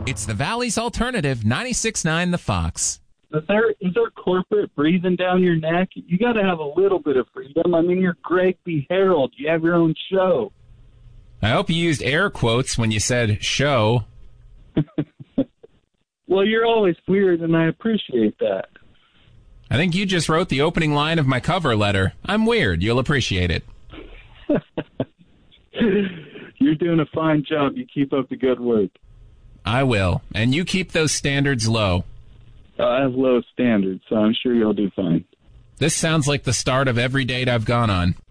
It's the Valley's Alternative, 96.9 The Fox. Is there corporate breathing down your neck? You got to have a little bit of freedom. I mean, you're Greg B. Harold. You have your own show. I hope you used air quotes when you said show. Well, you're always weird, and I appreciate that. I think you just wrote the opening line of my cover letter. I'm weird. You'll appreciate it. You're doing a fine job. You keep up the good work. I will. And you keep those standards low. I have low standards, so I'm sure you'll do fine. This sounds like the start of every date I've gone on.